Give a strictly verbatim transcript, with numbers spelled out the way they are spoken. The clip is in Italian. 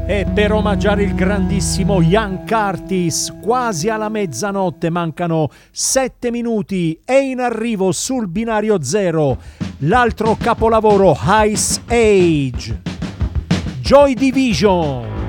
E per omaggiare il grandissimo Ian Curtis, quasi alla mezzanotte, mancano sette minuti e in arrivo sul binario zero l'altro capolavoro, Ice Age, Joy Division.